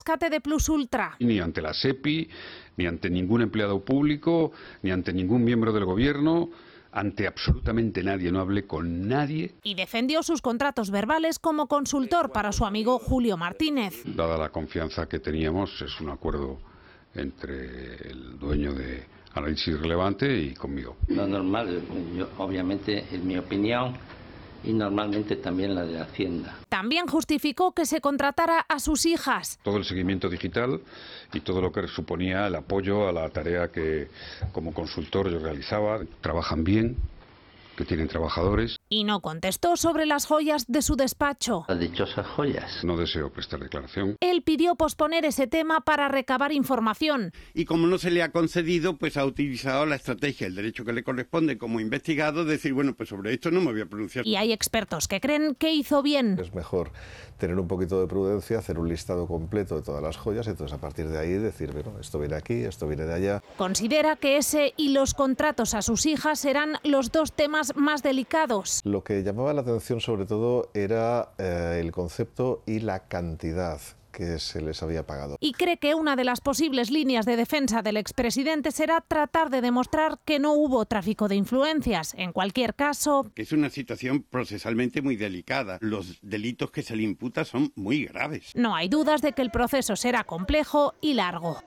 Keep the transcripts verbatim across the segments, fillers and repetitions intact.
Rescate de Plus Ultra. Ni ante la SEPI, ni ante ningún empleado público, ni ante ningún miembro del gobierno, ante absolutamente nadie, no hablé con nadie. Y defendió sus contratos verbales como consultor para su amigo Julio Martínez. Dada la confianza que teníamos, es un acuerdo entre el dueño de Análisis Relevante y conmigo. Lo normal, yo, obviamente, es mi opinión y normalmente también la de Hacienda. También justificó que se contratara a sus hijas. Todo el seguimiento digital y todo lo que suponía el apoyo a la tarea que como consultor yo realizaba. Trabajan bien, que tienen trabajadores. Y no contestó sobre las joyas de su despacho. Las dichosas joyas. No deseo prestar declaración. Él pidió posponer ese tema para recabar información. Y como no se le ha concedido, pues ha utilizado la estrategia, el derecho que le corresponde como investigado, decir, bueno, pues sobre esto no me voy a pronunciar. Y hay expertos que creen que hizo bien. Es mejor tener un poquito de prudencia, hacer un listado completo de todas las joyas y entonces a partir de ahí decir, bueno, esto viene aquí, esto viene de allá. Considera que ese y los contratos a sus hijas serán los dos temas más delicados. Lo que llamaba la atención sobre todo era eh, el concepto y la cantidad que se les había pagado. Y cree que una de las posibles líneas de defensa del expresidente será tratar de demostrar que no hubo tráfico de influencias. En cualquier caso... Que es una situación procesalmente muy delicada. Los delitos que se le imputan son muy graves. No hay dudas de que el proceso será complejo y largo.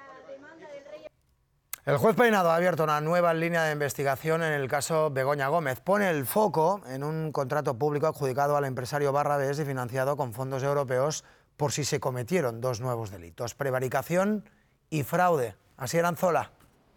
El juez Peinado ha abierto una nueva línea de investigación en el caso Begoña Gómez. Pone el foco en un contrato público adjudicado al empresario Barrabés y financiado con fondos europeos por si se cometieron dos nuevos delitos: prevaricación y fraude. Asier Anzola.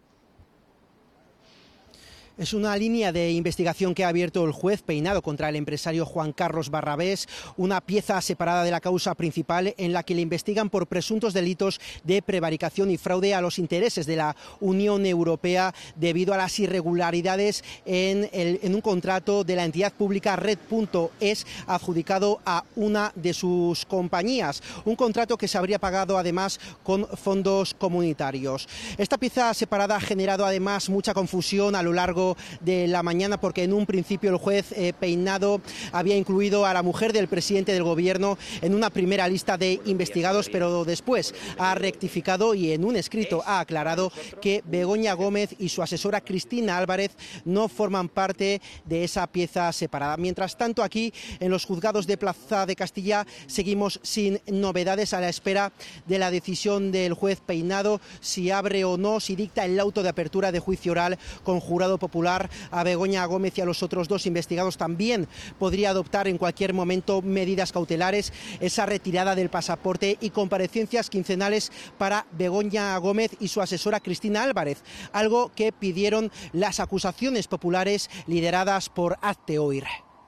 Es una línea de investigación que ha abierto el juez Peinado contra el empresario Juan Carlos Barrabés, una pieza separada de la causa principal en la que le investigan por presuntos delitos de prevaricación y fraude a los intereses de la Unión Europea debido a las irregularidades en, el, en un contrato de la entidad pública Red punto es adjudicado a una de sus compañías, un contrato que se habría pagado además con fondos comunitarios. Esta pieza separada ha generado además mucha confusión a lo largo de la mañana porque en un principio el juez eh, Peinado había incluido a la mujer del presidente del gobierno en una primera lista de investigados, pero después ha rectificado y en un escrito ha aclarado que Begoña Gómez y su asesora Cristina Álvarez no forman parte de esa pieza separada. Mientras tanto, aquí en los juzgados de Plaza de Castilla seguimos sin novedades a la espera de la decisión del juez Peinado si abre o no, si dicta el auto de apertura de juicio oral con jurado popular. A Begoña Gómez y a los otros dos investigados también podría adoptar en cualquier momento medidas cautelares, esa retirada del pasaporte y comparecencias quincenales para Begoña Gómez y su asesora Cristina Álvarez, algo que pidieron las acusaciones populares lideradas por Hazte Oír.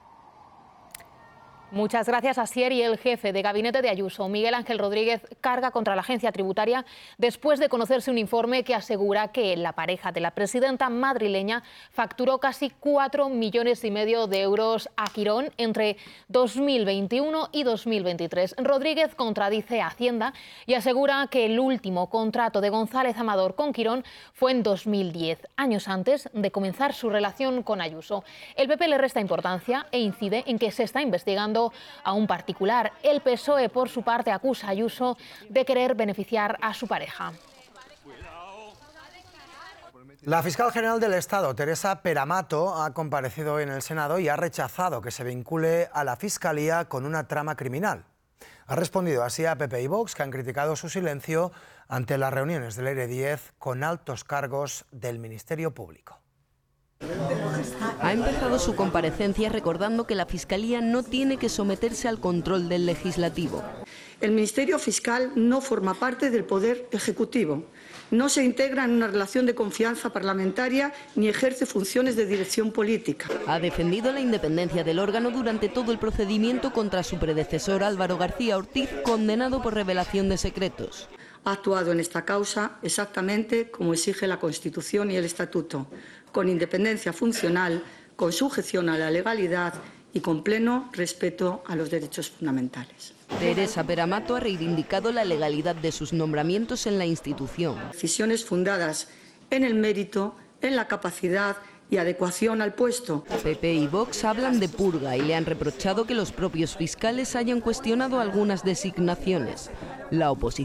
Muchas gracias, Asier. Y el jefe de gabinete de Ayuso, Miguel Ángel Rodríguez, carga contra la agencia tributaria después de conocerse un informe que asegura que la pareja de la presidenta madrileña facturó casi cuatro millones y medio de euros a Quirón entre dos mil veintiuno y dos mil veintitrés. Rodríguez contradice a Hacienda y asegura que el último contrato de González Amador con Quirón fue en dos mil diez, años antes de comenzar su relación con Ayuso. El P P le resta importancia e incide en que se está investigando a un particular. El P S O E, por su parte, acusa a Ayuso de querer beneficiar a su pareja. La fiscal general del Estado, Teresa Peramato, ha comparecido hoy en el Senado y ha rechazado que se vincule a la Fiscalía con una trama criminal. Ha respondido así a P P y Vox, que han criticado su silencio ante las reuniones del E R E diez con altos cargos del Ministerio Público. Ha empezado su comparecencia recordando que la Fiscalía no tiene que someterse al control del Legislativo. El Ministerio Fiscal no forma parte del Poder Ejecutivo, no se integra en una relación de confianza parlamentaria ni ejerce funciones de dirección política. Ha defendido la independencia del órgano durante todo el procedimiento contra su predecesor Álvaro García Ortiz, condenado por revelación de secretos. Ha actuado en esta causa exactamente como exige la Constitución y el Estatuto, con independencia funcional, con sujeción a la legalidad y con pleno respeto a los derechos fundamentales. Teresa Peramato ha reivindicado la legalidad de sus nombramientos en la institución. Decisiones fundadas en el mérito, en la capacidad y adecuación al puesto. P P y Vox hablan de purga y le han reprochado que los propios fiscales hayan cuestionado algunas designaciones. La oposición